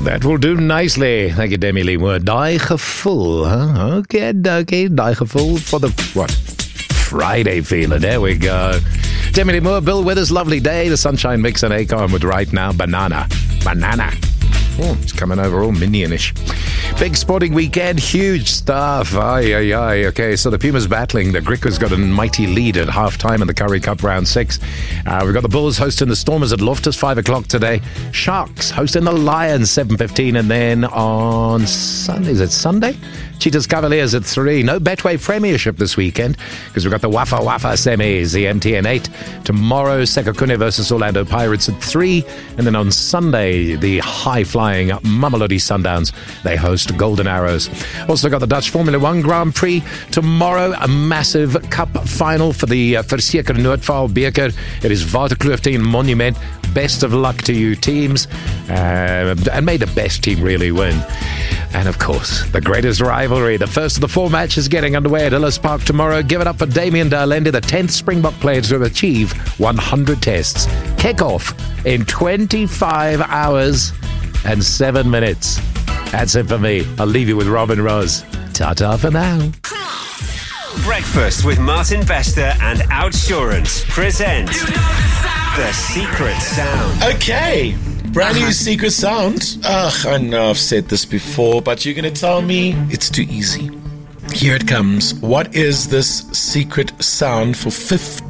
That will do nicely. Thank you, Demi Lee Moore. Die gevoel, huh? Okay, die gevoel for the, what? Friday feeling. There we go. Demi Lee Moore, Bill Withers, lovely day. The Sunshine Mix and Acorn with Right Now. Banana. Oh, it's coming over all minionish. Big sporting weekend, huge stuff. Okay, so the Pumas battling. The Griquas got a mighty lead at halftime in the Currie Cup round 6. We've got the Bulls hosting the Stormers at Loftus 5 o'clock today. Sharks hosting the Lions 7:15, and then on Sunday, is it Sunday? Cheetahs Cavaliers at 3. No Betway Premiership this weekend because we've got the Wafa semis, the MTN 8. Tomorrow, Sekakune versus Orlando Pirates at 3. And then on Sunday, the high-flying Mamelodi Sundowns, they host Golden Arrows. Also got the Dutch Formula 1 Grand Prix tomorrow, a massive cup final for the Verseker Noordvaal Beker. It is Waterkloofteen Monument. Best of luck to you teams, and may the best team really win. And of course, the greatest rivalry, the first of the 4 matches getting underway at Ellis Park tomorrow. Give it up for Damien D'Alende, the 10th Springbok player to achieve 100 tests. Kick-off in 25 hours and 7 minutes. That's it for me. I'll leave you with Robin Rose. Ta-ta for now. Breakfast with Martin Bester and Outsurance present The Secret Sound. Okay, brand new secret sound. I know I've said this before, but you're going to tell me it's too easy. Here it comes. What is this secret sound for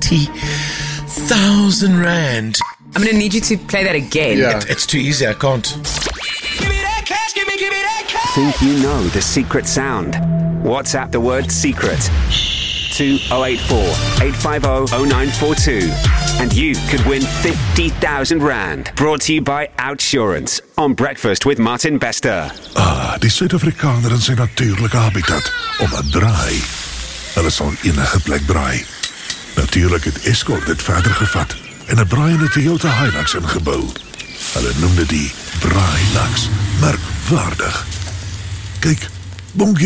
50,000 rand? I'm going to need you to play that again. Yeah. It's too easy, I can't. Give me that cash, give me that cash. Think you know the secret sound? WhatsApp the word secret to 084 850 0942 and you could win 50,000 rand. Brought to you by Outsurance on Breakfast with Martin Bester. Die Suid-Afrikaner in sy natuurlike habitat om 'n draai. Hulle sal enige plek draai. Natuurlik het Escort dit verder gevat en 'n braaiende Toyota Hilux ingebou. Hulle noem dit die Braailux. Merkwaardig. Kyk, bonk